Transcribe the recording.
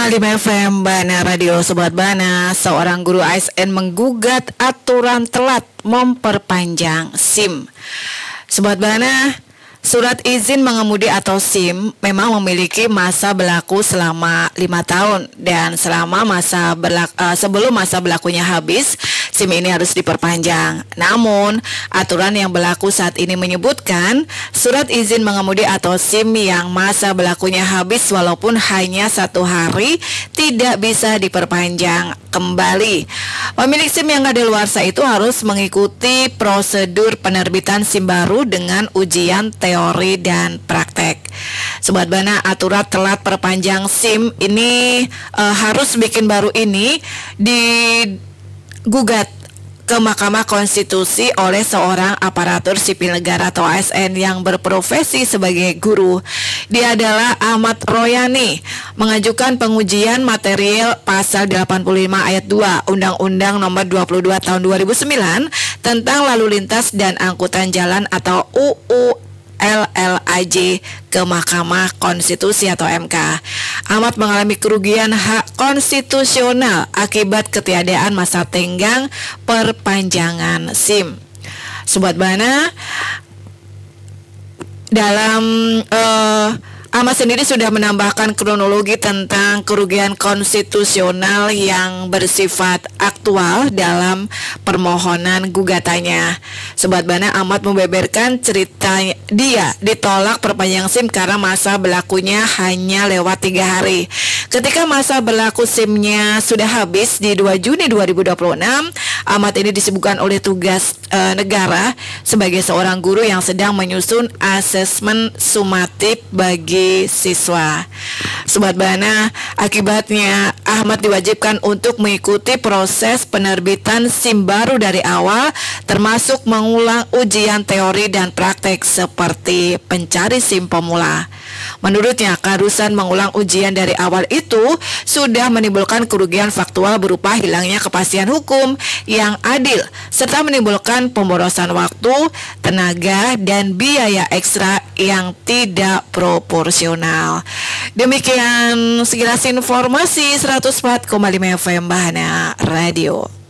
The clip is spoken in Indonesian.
105,5 FM Bana Radio. Sobat Bana, seorang guru ASN menggugat aturan telat memperpanjang SIM. Sobat Bana, surat izin mengemudi atau SIM memang memiliki masa berlaku selama 5 tahun. Dan selama sebelum masa berlakunya habis, SIM ini harus diperpanjang. Namun, aturan yang berlaku saat ini menyebutkan surat izin mengemudi atau SIM yang masa berlakunya habis walaupun hanya 1 hari tidak bisa diperpanjang kembali. Pemilik SIM yang kadaluarsa itu harus mengikuti prosedur penerbitan SIM baru dengan ujian teori dan praktek. Sobat Bana, aturan telat perpanjang SIM ini harus bikin baru ini digugat ke Mahkamah Konstitusi oleh seorang aparatur sipil negara atau ASN yang berprofesi sebagai guru. Dia adalah Ahmad Royani, mengajukan pengujian material pasal 85 ayat 2 Undang-Undang Nomor 22 Tahun 2009 tentang Lalu Lintas dan Angkutan Jalan atau UU LLAJ ke Mahkamah Konstitusi atau MK. Ahmad mengalami kerugian hak konstitusional akibat ketiadaan masa tenggang perpanjangan SIM. Sobat Bana, dalam Ahmad sendiri sudah menambahkan kronologi tentang kerugian konstitusional yang bersifat aktual dalam permohonan gugatannya. Sobat Bana, Ahmad membeberkan cerita dia ditolak perpanjang SIM karena masa berlakunya hanya lewat 3 hari. Ketika masa berlaku SIM-nya sudah habis di 2 Juni 2026, Ahmad ini disibukkan oleh tugas negara sebagai seorang guru yang sedang menyusun asesmen sumatif bagi siswa. Sobat Bana, akibatnya Ahmad diwajibkan untuk mengikuti proses penerbitan SIM baru dari awal, termasuk mengulang ujian teori dan praktek seperti pencari SIM pemula. Menurutnya, keharusan mengulang ujian dari awal itu sudah menimbulkan kerugian faktual berupa hilangnya kepastian hukum yang adil, serta menimbulkan pemborosan waktu, tenaga, dan biaya ekstra yang tidak proporsional. Demikian sekilas informasi 104,5 FM Bana Radio.